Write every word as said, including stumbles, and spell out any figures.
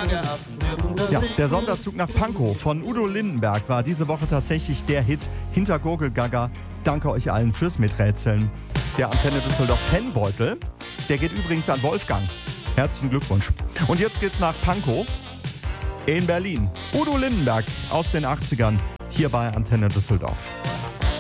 Bageraffen dürfen das Ja, der Sonderzug nach Pankow von Udo Lindenberg war diese Woche tatsächlich der Hit hinter Gurgelgaga. Danke euch allen fürs Miträtseln. Der Antenne Düsseldorf Fanbeutel, der geht übrigens an Wolfgang. Herzlichen Glückwunsch. Und jetzt geht's nach Pankow in Berlin. Udo Lindenberg aus den achtzigern hier bei Antenne Düsseldorf.